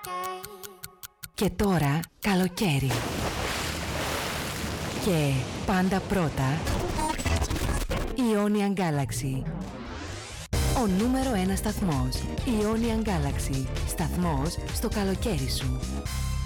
Και τώρα καλοκαίρι. Και πάντα πρώτα Ionian Galaxy. Ο νούμερο 1 σταθμός Ionian Galaxy. Σταθμός στο καλοκαίρι σου.